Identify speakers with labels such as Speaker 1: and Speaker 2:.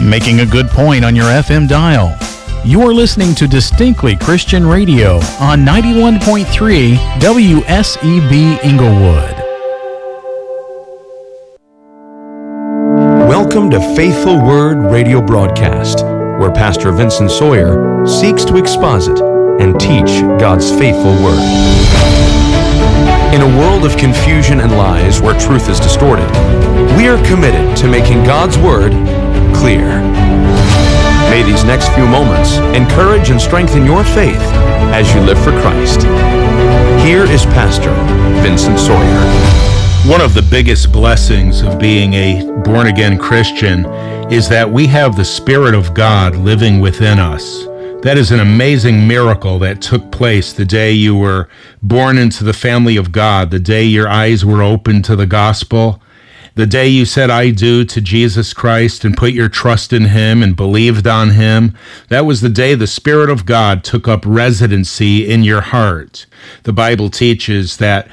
Speaker 1: Making a good point on your FM dial. You're listening to Distinctly Christian Radio on 91.3 WSEB Inglewood.
Speaker 2: Welcome to Faithful Word Radio Broadcast, where Pastor Vincent Sawyer seeks to exposit and teach God's faithful Word. In a world of confusion and lies where truth is distorted, we are committed to making God's Word clear. May these next few moments encourage and strengthen your faith as you live for Christ. Here is Pastor Vincent Sawyer.
Speaker 3: One of the biggest blessings of being a born-again Christian is that we have the Spirit of God living within us. That is an amazing miracle that took place the day you were born into the family of God, the day your eyes were opened to the gospel, the day you said I do to Jesus Christ and put your trust in Him and believed on Him. That was the day the Spirit of God took up residency in your heart. The Bible teaches that